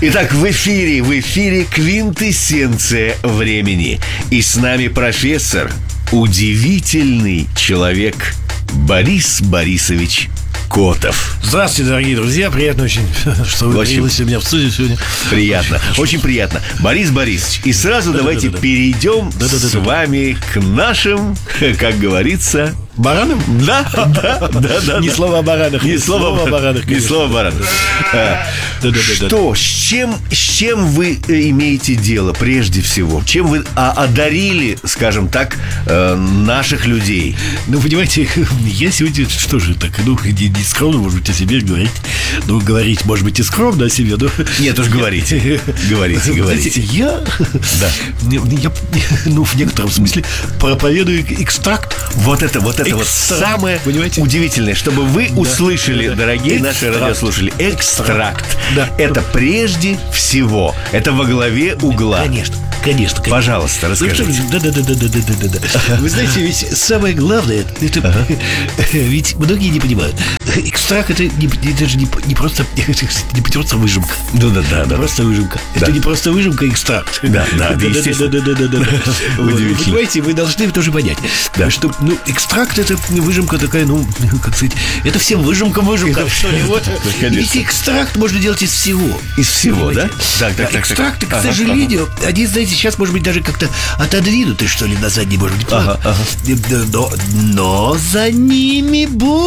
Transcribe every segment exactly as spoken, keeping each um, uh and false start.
Итак, в эфире, в эфире квинтэссенция времени. И с нами профессор, удивительный человек Борис Борисович Котов. Здравствуйте, дорогие друзья. Приятно очень, что вы очень появились у меня в студии сегодня. Приятно, очень, очень приятно. Борис Борисович, и сразу да, давайте да, да, да. перейдем да, да, да, с да, вами к нашим, как говорится... Баранам? Да, да, да, да. Ни слова о баранах. Ни слова о баранах. Ни слова о баранах. Что, с чем, с чем вы имеете дело прежде всего? Чем вы одарили, скажем так, наших людей? Ну, понимаете, я сегодня, что же так, ну, не, не скромно, может быть, о себе говорить. Ну, говорить, может быть, и скромно о себе, но... Нет, уж говорите. Говорите, говорите. Знаете, я, да. я, ну, в некотором смысле проповедую экстракт. Вот это, вот это. Это вот самое, понимаете, удивительное, чтобы вы да, услышали, да, дорогие экстракт. Наши радиослушатели, экстракт. Да. Это прежде всего, это во главе угла. Конечно, конечно. конечно. Пожалуйста, расскажите. Ну, да, да, да, да, да, да, да, да. Вы знаете, ведь самое главное, это, ага. ведь многие не понимают. Экстракт это, не, это же не, не просто не просто выжимка. Да, да, да, да. Просто выжимка. Да. Это не просто выжимка, экстракт. Да, да, да, естественно. Да, да, да, да, да. Удивительно. Понимаете, вы должны тоже понять, да. что ну, экстракт это выжимка такая, ну, как сказать, это всем выжимка, выжимка. Что ли, вот. Ведь экстракт можно делать из всего. Из всего, да? Так, так, так. Экстракты, к сожалению, они, знаете, сейчас, может быть, даже как-то отодвинуты, что ли, на задний, может быть, план. Но, но за ними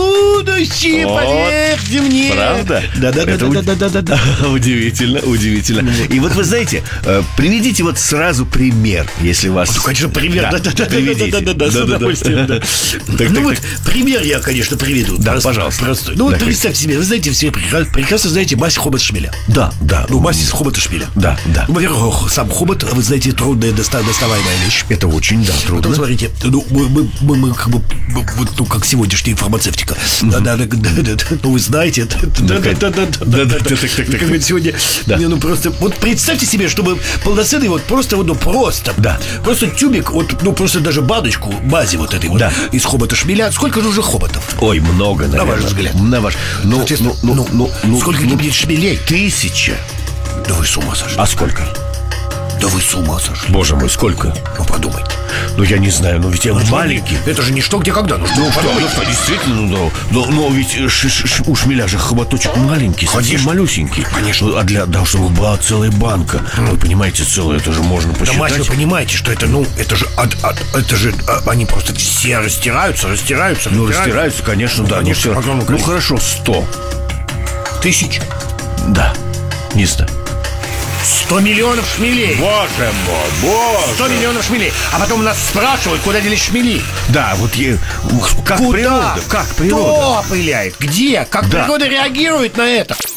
будущее, поверьте мне. Правда? Да, да, да, да, да, да, да. Удивительно, удивительно. И вот вы знаете, приведите вот сразу пример, если вас. Ну, конечно, пример. Да, да, да, приведите. Да, да, да, с удовольствием. Ну вот пример я, конечно, приведу. Да, пожалуйста. Простой. Ну вот представьте себе, вы знаете, все прекрасно знаете мазь хобота-шмеля. Да, да. Ну, мазь из хобота-шмеля. Да, да. Ну, во-первых, сам хобот, вы знаете, трудная доставаемая вещь. Это очень, да, трудно. Потом, смотрите, ну, мы, мы, мы, мы как бы, вот, ну, как сегодняшняя фармацевтика. Да, да, да, да, ну, вы знаете, да, да, да, да, да, да, как бы сегодня, ну, просто, вот представьте себе, чтобы полноценный, вот просто, ну, просто, да, просто тюбик, вот, ну, просто даже баночку мази вот этой вот из хобота-шмеля. Сколько же уже хоботов? Ой, много, наверное. На ваш взгляд. На ваш. Ну, ну, ну, ну, ну, сколько ну, будет шмелей? Тысяча. Да вы с ума сошли. А сколько? Да вы с ума сошли. Боже мой, сколько? Ну, подумайте. Ну, я не знаю, но ведь я ну, маленький. Это же не что, где, когда. Ну, ну что, ну, что, действительно, ну, но, но ведь ш, ш, ш, у шмеля же хоботочек маленький, совсем малюсенький. Конечно. А для, да, чтобы была целая банка. Mm. Вы понимаете, целая, это же можно посчитать. Да, мать, вы понимаете, что это, ну, это же, от, от, это же, а, они просто все растираются, растираются, Ну, растираются, растираются конечно, ну, да. Конечно, ну, все, ну, хорошо, сто. Тысяч? Да, не знаю. Сто миллионов шмелей. Боже мой, боже. Сто миллионов шмелей. А потом нас спрашивают, куда делись шмели. Да, вот я... Как куда? природа? Как природа? Кто опыляет? Где? Как да. природа реагирует на это?